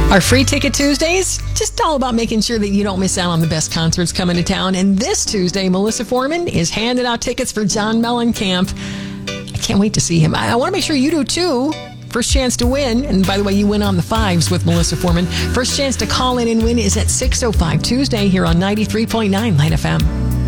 Our Free Ticket Tuesdays, just all about making sure that you don't miss out on the best concerts coming to town. And this Tuesday, Melissa Foreman is handing out tickets for John Mellencamp. I can't wait to see him. I want to make sure you do too. First chance to win, and by the way, you win on the fives with Melissa Foreman. First chance to call in and win is at 6:05 Tuesday here on 93.9 Light FM.